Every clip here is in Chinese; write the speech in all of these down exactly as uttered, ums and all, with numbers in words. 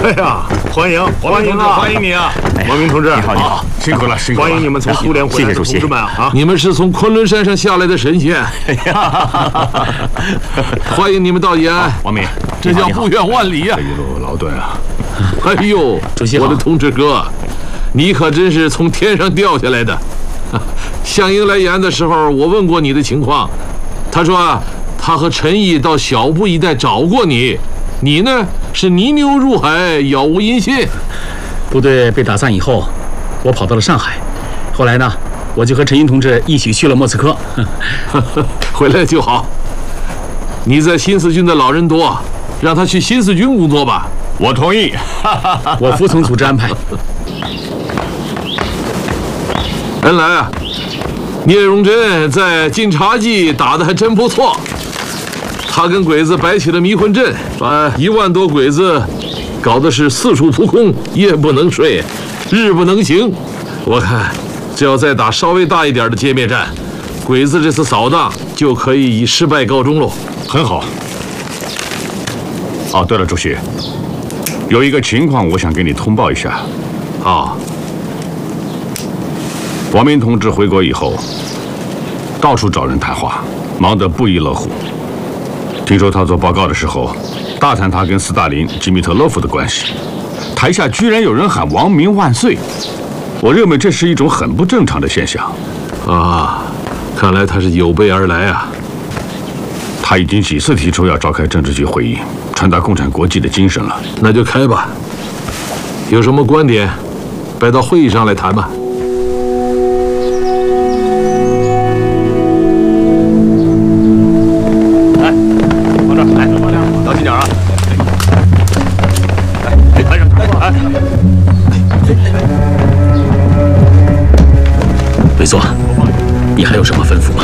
哎呀，欢迎欢迎啊！ 欢迎你啊， 王明同志， 你好你好，辛苦了辛苦了！ 欢迎你们从苏联回来的同志们啊！ 你们是从昆仑山上下来的神仙，欢迎你们到延安。 王明， 这叫不远万里呀！ 这一路劳顿啊！ 哎呦， 主席好， 我的同志哥，你可真是从天上掉下来的。项英来延安的时候，我问过你的情况，他说啊，他和陈毅到小布一带找过你，你呢是泥牛入海，杳无音信。 部队被打散以后，我跑到了上海，后来呢，我就和陈毅同志一起去了莫斯科。 回来就好。你在新四军的老人多，让他去新四军工作吧。 我同意。 我服从组织安排。 原来啊，聂荣臻在晋察冀打得还真不错。他跟鬼子摆起了迷魂阵，把一万多鬼子搞得是四处扑空，夜不能睡，日不能行。我看，只要再打稍微大一点的歼灭战，鬼子这次扫荡就可以以失败告终喽。 很好。哦，对了，主席，有一个情况我想给你通报一下。 好。 王明同志回国以后，到处找人谈话，忙得不亦乐乎。听说他做报告的时候，大谈他跟斯大林、基米特洛夫的关系，台下居然有人喊“王明万岁”。我认为这是一种很不正常的现象。 啊，看来他是有备而来啊。 他已经几次提出要召开政治局会议，传达共产国际的精神了。 那就开吧。有什么观点，摆到会议上来谈吧。 委座，你还有什么吩咐吗？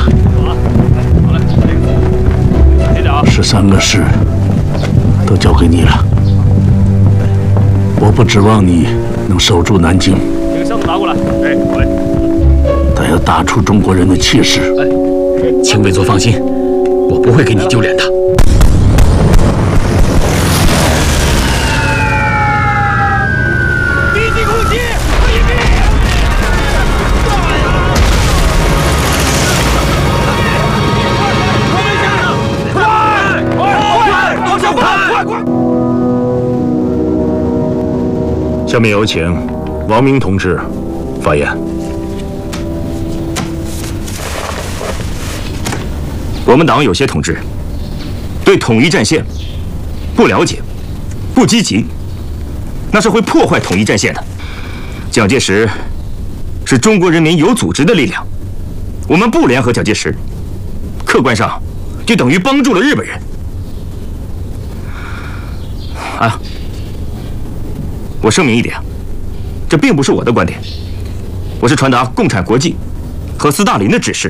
十三个师都交给你了，我不指望你能守住南京， 这个箱子拿过来。哎，好嘞。 但要打出中国人的气势。 哎，请委座放心，我不会给你丢脸的。 下面有请王明同志发言。 我们党有些同志对统一战线不了解、不积极，那是会破坏统一战线的。蒋介石是中国人民有组织的力量，我们不联合蒋介石，客观上就等于帮助了日本人。啊！我声明一点，这并不是我的观点，我是传达共产国际和斯大林的指示。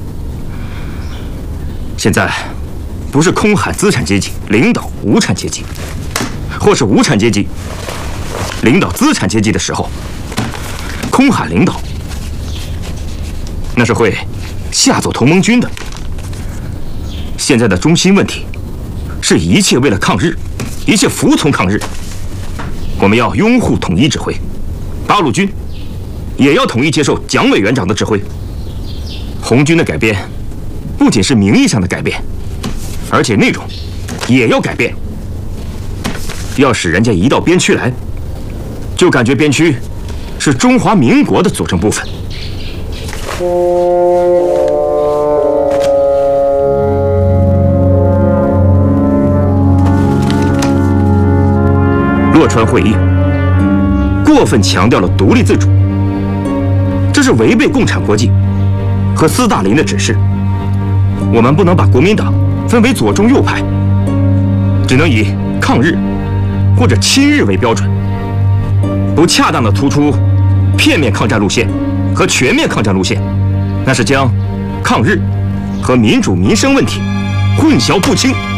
现在不是空喊资产阶级领导无产阶级，或是无产阶级领导资产阶级的时候，空喊领导，那是会吓走同盟军的。现在的中心问题是一切为了抗日，一切服从抗日。我们要拥护统一指挥，八路军也要统一接受蒋委员长的指挥。红军的改变不仅是名义上的改变，而且内容也要改变。要使人家一到边区来，就感觉边区是中华民国的组成部分。洛川会议过分强调了独立自主，这是违背共产国际和斯大林的指示。我们不能把国民党分为左中右派，只能以抗日或者亲日为标准，不恰当地突出片面抗战路线和全面抗战路线，那是将抗日和民主民生问题混淆不清。